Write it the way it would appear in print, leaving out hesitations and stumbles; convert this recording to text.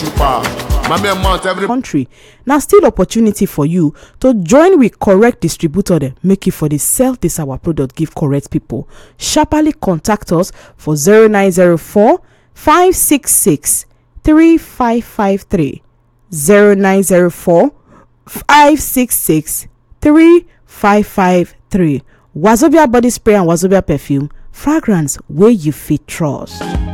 cheaper. Mommy amount every country. Now still opportunity for you to join with correct distributor dem make you for the sell this our product give correct people. Sharply contact us for 0904 566 3553 0904 566 3553. Wazobia body spray and Wazobia perfume, fragrance where you fit trust.